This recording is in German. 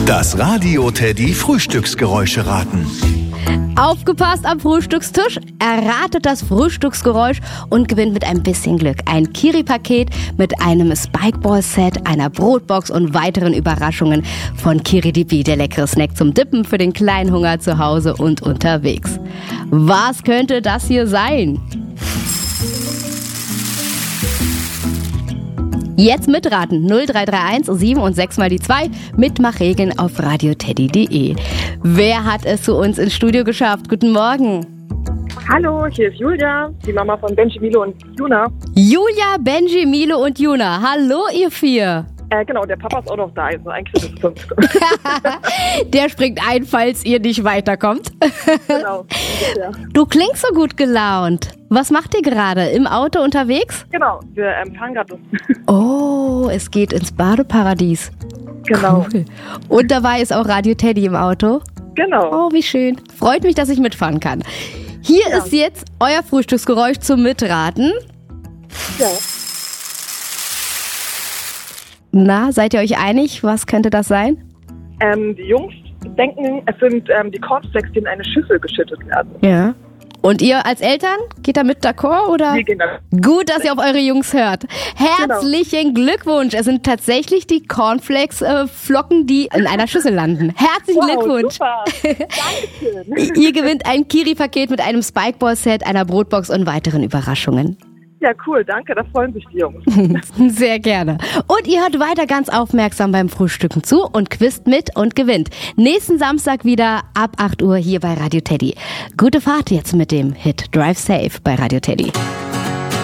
Das Radio Teddy Frühstücksgeräusche raten. Aufgepasst am Frühstückstisch, erratet das Frühstücksgeräusch und gewinnt mit ein bisschen Glück ein Kiri-Paket mit einem Spikeball-Set, einer Brotbox und weiteren Überraschungen von Kiri-Dibi, der leckere Snack zum Dippen für den kleinen Hunger zu Hause und unterwegs. Was könnte das hier sein? Jetzt mitraten 0331 7 und 6 mal die 2. Mitmachregeln auf radioteddy.de. Wer hat es zu uns ins Studio geschafft? Guten Morgen. Hallo, hier ist Julia, die Mama von Benji, Milo und Juna. Julia, Benji, Milo und Juna. Hallo, ihr 4. Genau, der Papa ist auch noch da, also eigentlich ist es 5. Der springt ein, falls ihr nicht weiterkommt. Genau. Ja. Du klingst so gut gelaunt. Was macht ihr gerade? Im Auto unterwegs? Genau, wir fahren gerade. Oh, es geht ins Badeparadies. Genau. Cool. Und dabei ist auch Radio Teddy im Auto? Genau. Oh, wie schön. Freut mich, dass ich mitfahren kann. Hier ist jetzt euer Frühstücksgeräusch zum Mitraten. Ja. Na, seid ihr euch einig? Was könnte das sein? Die Jungs denken, es sind die Cornflakes, die in eine Schüssel geschüttet werden. Ja. Und ihr als Eltern, geht da mit d'accord, oder? Wir gehen da. Gut, dass ihr auf eure Jungs hört. Herzlichen Glückwunsch. Es sind tatsächlich die Cornflakes-Flocken, die in einer Schüssel landen. Herzlichen Glückwunsch. Super. Dankeschön. Ihr gewinnt ein Kiri-Paket mit einem Spikeball-Set, einer Brotbox und weiteren Überraschungen. Ja, cool, danke, da freuen sich die Jungs. Sehr gerne. Und ihr hört weiter ganz aufmerksam beim Frühstücken zu und quizt mit und gewinnt. Nächsten Samstag wieder ab 8 Uhr hier bei Radio Teddy. Gute Fahrt jetzt mit dem Hit Drive Safe bei Radio Teddy.